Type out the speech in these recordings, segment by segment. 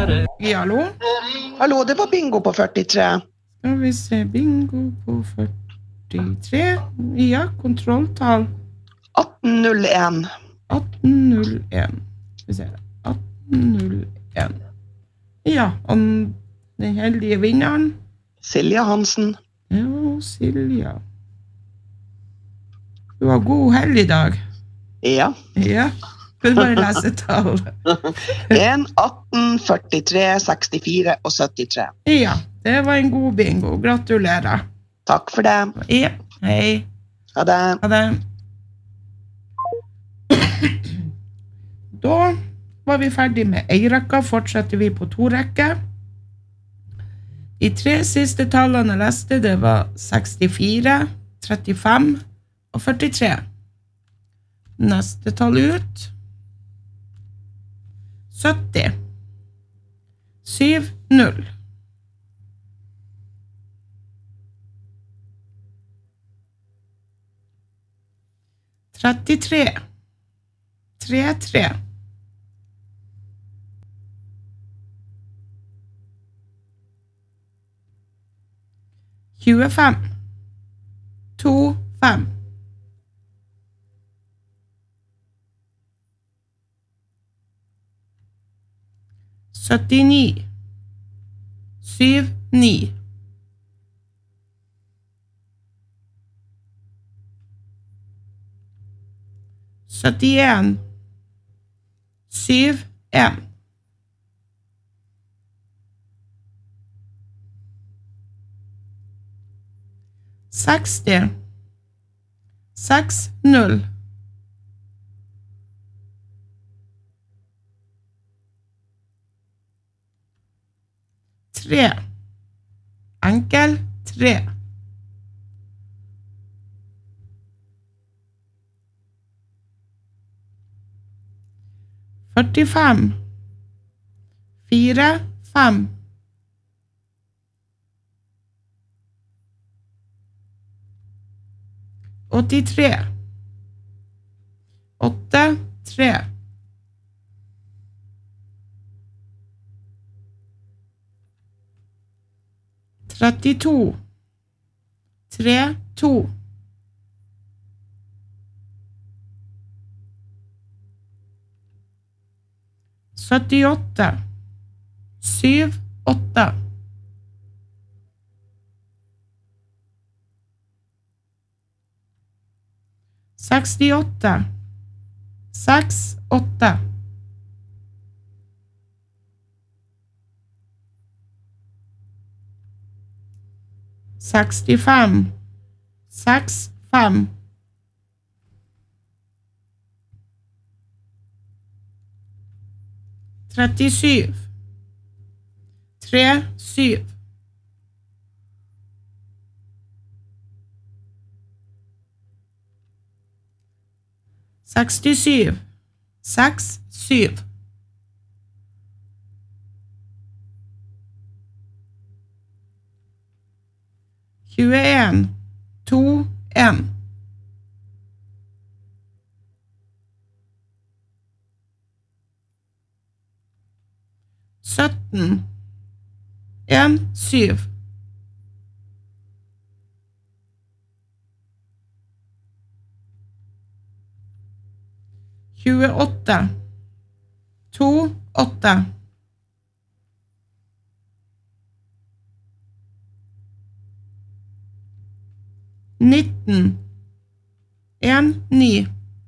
Ja, hallo? Hallo, det var bingo på 43. Skal vi se, bingo på 43. Ja, kontrolltall. 1801. 1801. Skal vi se, 1801. Ja, og den heldige vinneren? Silja Hansen. Ja, Silja. Du har god helg I dag. Ja. Ja, skal du bare lese tall? 1, 18, 43, 64 og 73. Ja, det var en god bingo. Gratulerer. Takk for det. Ja, hei. Ha det. Ha det. Da var vi ferdig med en rekke, fortsetter vi på 2 rekker. De 3 siste tallene jeg leste, det var 64, 35 og 43. Neste tall ut. 70. 7, 0. 33. 3, 3. 25. 2, 5. 79. 7, 9. 71. 7, 1. 60. 6, 0. 3. Enkel 3. 45. 4, 5. 83. 8, 3. 32. 3, 2. 78. 7, 8. 68. 6, 8. 65. 6, 5. 37. 3, 7. 67. 6, 7. 21. 2, 1. 17. 1, 7. 28. 2, 8. 19. 1, 9.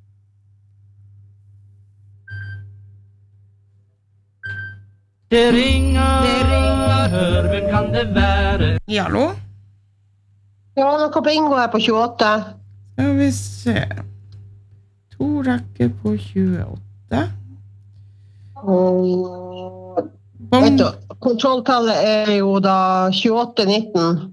Det ringer, hør, hvem kan det være? Ja, hallo? Ja, noe bingo her på 28. Skal vi se. 2 rekker på 28. Vet du, kontrolltallet er jo da 28-19.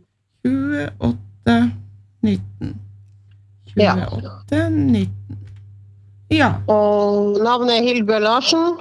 28-19. Ja. 28-19. Ja. Og navnet er Hilbjørg Larsen.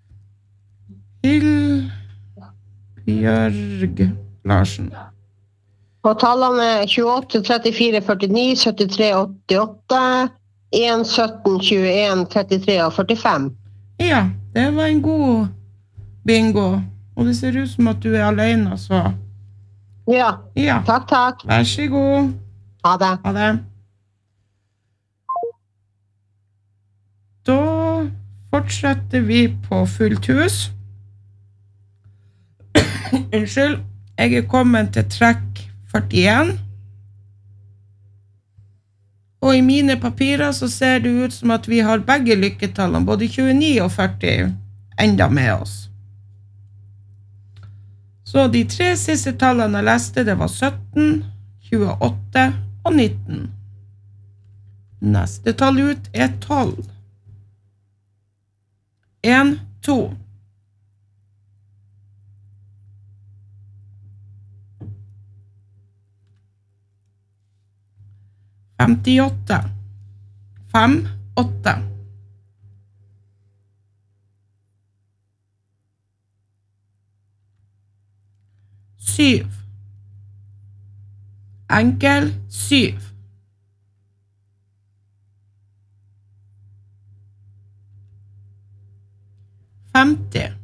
Hilbjørg Larsen. Og tallene er 28, 34, 49, 73, 88, 1, 17, 21, 33 og 45. Ja, det var en god bingo. Og det ser ut som at du alene, så... Ja. Ja, Takk. vær så god. Ha det. Ha det. Da fortsetter vi på fullt hus. Unnskyld, jeg kommet til trekk 41. Og i mine papirer så ser det ut som at vi har begge lykketallene, både 29 og 40, enda med oss. Så de 3 siste tallene jeg leste, det var 17, 28 og 19. Neste tall ut 12. 1, 2. 58. 5, 8. 7. Enkel 7. 50.